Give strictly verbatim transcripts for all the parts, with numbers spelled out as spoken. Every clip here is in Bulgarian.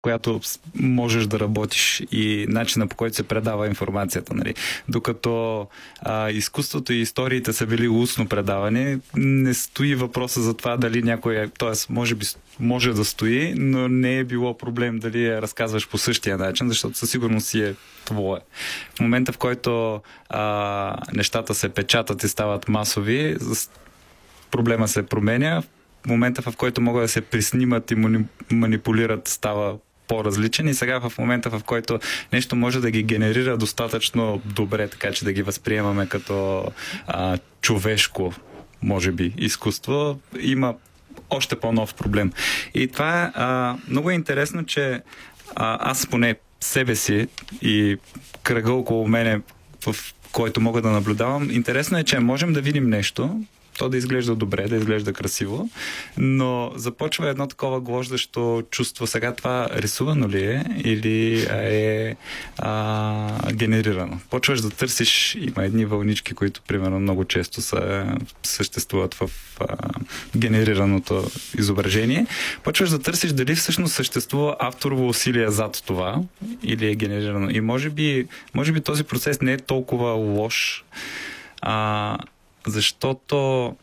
която можеш да работиш и начина, по който се предава информацията. Нали. Докато а, изкуството и историите са били устно предавани, не стои въпроса за това дали някой е, т.е. може би може да стои, но не е било проблем дали я разказваш по същия начин, защото със сигурност си е твое. В момента, в който а, нещата се печатат и стават масови, проблема се променя. В момента, в който могат да се приснимат и манипулират, става по-различен и сега в момента, в който нещо може да ги генерира достатъчно добре, така че да ги възприемаме като а, човешко, може би, изкуство, има още по-нов проблем. И това е а, много е интересно, че а, аз поне себе си и кръга около мене, в който мога да наблюдавам, интересно е, че можем да видим нещо, то да изглежда добре, да изглежда красиво, но започва едно такова глождащо чувство. Сега това рисувано ли е или е а, генерирано? Почваш да търсиш, има едни вълнички, които примерно много често са, съществуват в а, генерираното изображение. Почваш да търсиш дали всъщност съществува авторово усилие зад това или е генерирано. И може би, може би този процес не е толкова лош, а защото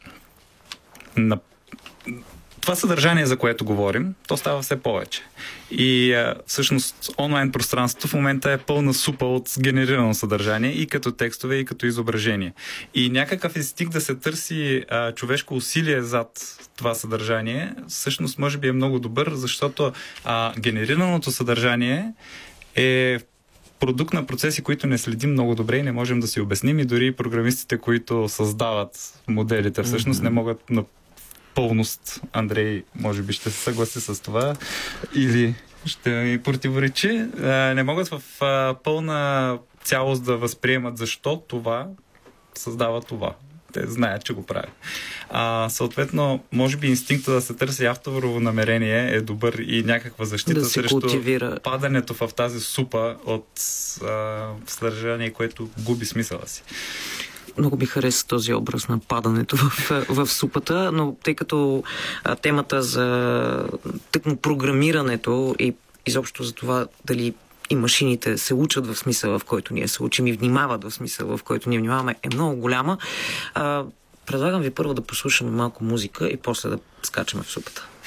на това съдържание, за което говорим, то става все повече. И а, всъщност онлайн пространството в момента е пълна супа от генерирано съдържание и като текстове, и като изображение. И някакъв инстинкт да се търси а, човешко усилие зад това съдържание, всъщност може би е много добър, защото а, генерираното съдържание е продукт на процеси, които не следим много добре и не можем да си обясним, и дори програмистите, които създават моделите, всъщност mm-hmm. не могат на пълност. Андрей, може би ще се съгласи с това или ще ми противоречи. Не могат в пълна цялост да възприемат защо това създава това. Те знаят, че го прави. А, съответно, може би инстинкта да се търси авторово намерение е добър и някаква защита да срещу култивира. Падането в тази супа от а, съдържание, което губи смисъла си. Много ми хареса този образ на падането в, в супата, но тъй като а, темата за тъкмо програмирането и изобщо за това дали и машините се учат в смисъла, в който ние се учим и внимават в смисъла, в който ние внимаваме, е много голяма. А, предлагам ви първо да послушаме малко музика и после да скачаме в супата.